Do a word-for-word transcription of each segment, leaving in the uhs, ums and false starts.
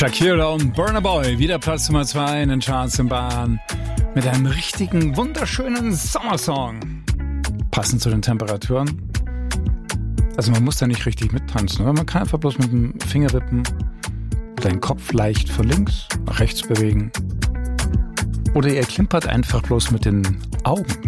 Shakira und Burna Boy, wieder Platz Nummer zwei in den Charts in Bayern mit einem richtigen, wunderschönen Sommersong. Passend zu den Temperaturen. Also man muss da nicht richtig mittanzen, oder? Man kann einfach bloß mit dem Finger wippen, deinen Kopf leicht von links nach rechts bewegen. Oder ihr klimpert einfach bloß mit den Augen.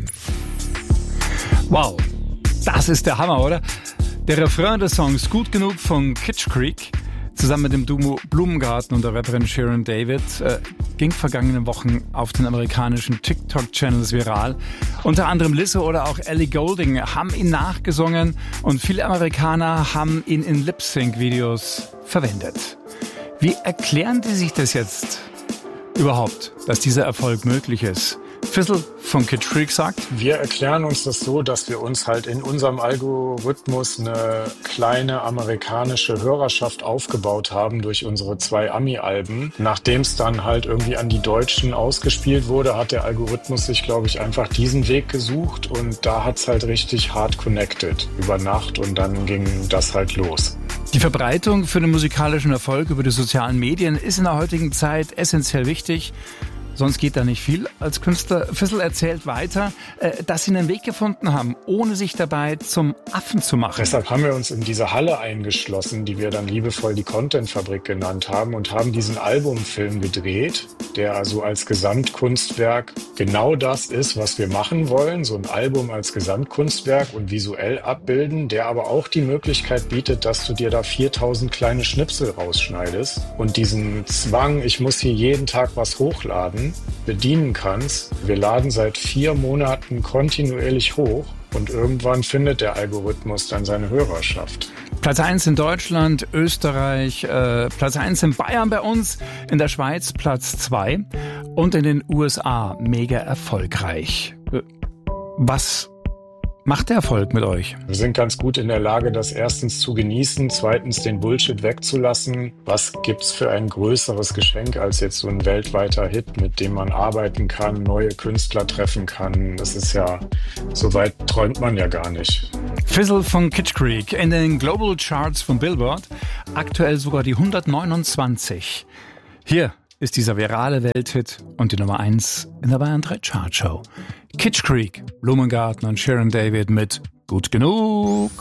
Wow, das ist der Hammer, oder? Der Refrain des Songs Gut genug von Kitsch Creek zusammen mit dem Duo Blumengarten und der Rapperin Sharon David äh, ging vergangene Wochen auf den amerikanischen TikTok-Channels viral. Unter anderem Lizzo oder auch Ellie Goulding haben ihn nachgesungen und viele Amerikaner haben ihn in Lip-Sync-Videos verwendet. Wie erklären die sich das jetzt überhaupt, dass dieser Erfolg möglich ist? Fizzle von Kitsch Creek sagt: Wir erklären uns das so, dass wir uns halt in unserem Algorithmus eine kleine amerikanische Hörerschaft aufgebaut haben durch unsere zwei Ami-Alben. Nachdem es dann halt irgendwie an die Deutschen ausgespielt wurde, hat der Algorithmus sich, glaube ich, einfach diesen Weg gesucht und da hat es halt richtig hart connected über Nacht und dann ging das halt los. Die Verbreitung für den musikalischen Erfolg über die sozialen Medien ist in der heutigen Zeit essentiell wichtig. Sonst geht da nicht viel. Als Künstler Fizzle erzählt weiter, dass sie einen Weg gefunden haben, ohne sich dabei zum Affen zu machen. Deshalb haben wir uns in diese Halle eingeschlossen, die wir dann liebevoll die Content-Fabrik genannt haben und haben diesen Albumfilm gedreht, der also als Gesamtkunstwerk genau das ist, was wir machen wollen. So ein Album als Gesamtkunstwerk und visuell abbilden, der aber auch die Möglichkeit bietet, dass du dir da viertausend kleine Schnipsel rausschneidest und diesen Zwang, ich muss hier jeden Tag was hochladen, bedienen kannst. Wir laden seit vier Monaten kontinuierlich hoch und irgendwann findet der Algorithmus dann seine Hörerschaft. Platz eins in Deutschland, Österreich, äh, Platz eins in Bayern bei uns, in der Schweiz Platz zwei und in den U S A mega erfolgreich. Was macht der Erfolg mit euch? Wir sind ganz gut in der Lage, das erstens zu genießen, zweitens den Bullshit wegzulassen. Was gibt's für ein größeres Geschenk als jetzt so ein weltweiter Hit, mit dem man arbeiten kann, neue Künstler treffen kann? Das ist ja, so weit träumt man ja gar nicht. Fizzle von Kitsch Creek in den Global Charts von Billboard, aktuell sogar die hundertneunundzwanzig. Hier ist dieser virale Welthit und die Nummer eins in der Bayern drei Chartshow. Kitsch Creek, Blumengarten und Sharon David mit Gut genug.